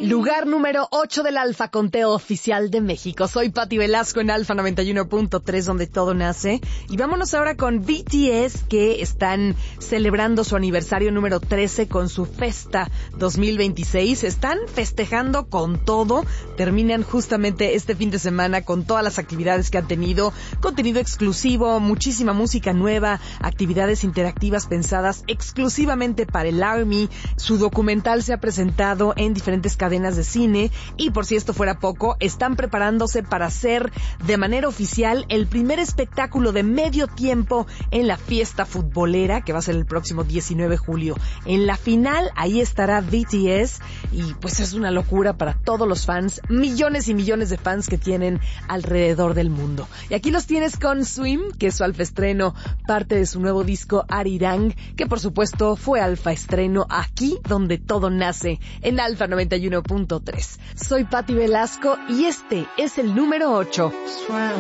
Lugar número 8 del Alfa Conteo Oficial de México. Soy Pati Velasco en Alfa 91.3, donde todo nace. Y vámonos ahora con BTS, que están celebrando su aniversario número 13 con su Festa 2026. Están festejando con todo. Terminan justamente este fin de semana con todas las actividades que han tenido. Contenido exclusivo, muchísima música nueva, actividades interactivas pensadas exclusivamente para el ARMY. Su documental se ha presentado en diferentes cadenas de cine y, por si esto fuera poco, están preparándose para hacer de manera oficial el primer espectáculo de medio tiempo en la fiesta futbolera, que va a ser el próximo 19 de julio. En la final, ahí estará BTS y pues es una locura para todos los fans, millones y millones de fans que tienen alrededor del mundo. Y aquí los tienes con Swim, que es su alfa estreno, parte de su nuevo disco Arirang, que por supuesto fue alfa estreno aquí donde todo nace, en Alfa 91.3. Soy Pati Velasco y este es el número 8.